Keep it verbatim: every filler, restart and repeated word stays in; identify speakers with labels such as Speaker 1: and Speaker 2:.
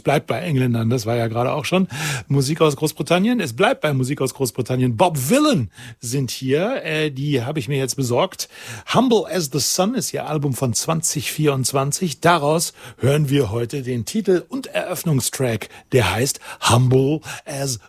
Speaker 1: es bleibt bei Engländern, das war ja gerade auch schon Musik aus Großbritannien. Es bleibt bei Musik aus Großbritannien. Bob Vylan sind hier, äh, die habe ich mir jetzt besorgt. Humble as the Sun ist ihr Album von zwanzig vierundzwanzig. Daraus hören wir heute den Titel und Eröffnungstrack, der heißt Humble as